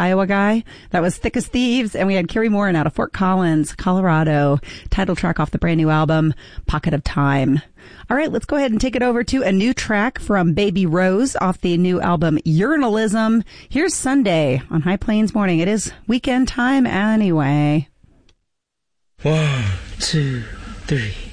Iowa guy. That was Thick as Thieves. And we had Carrie Morin out of Fort Collins, Colorado. Title track off the brand new album, Pocket of Time. All right, let's go ahead and take it over to a new track from Baby Rose off the new album Urinalism. Here's Sunday on High Plains Morning. It is weekend time anyway. 1, 2, 3